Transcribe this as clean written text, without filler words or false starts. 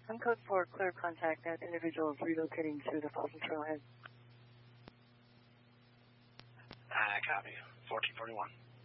I'm code 4, clear contact at individuals relocating to the Folsom Trailhead. Copy. 1441.